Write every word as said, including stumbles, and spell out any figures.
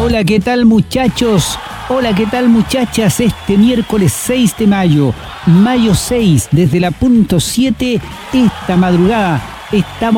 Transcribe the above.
Hola, ¿qué tal muchachos? Hola, ¿qué tal muchachas? Este miércoles seis de mayo, mayo seis, desde la punto siete, esta madrugada, estamos